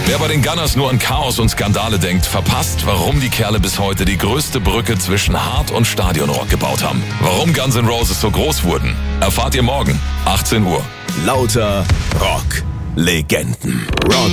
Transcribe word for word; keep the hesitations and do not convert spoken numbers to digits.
Wer bei den Gunners nur an Chaos und Skandale denkt, verpasst, warum die Kerle bis heute die größte Brücke zwischen Hard- und Stadionrock gebaut haben. Warum Guns N' Roses so groß wurden, erfahrt ihr morgen, achtzehn Uhr. Lauter Rock. Legenden. Rock.